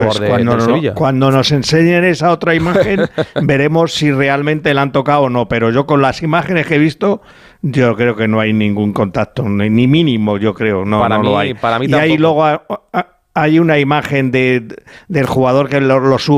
Pues del Sevilla. Cuando nos enseñen esa otra imagen, veremos si realmente la han tocado o no. Pero yo con las imágenes que he visto, yo creo que no hay ningún contacto, ni mínimo, yo creo. No, Para no mí, lo hay. Para mí y tampoco. ahí luego hay una imagen del jugador que lo sufre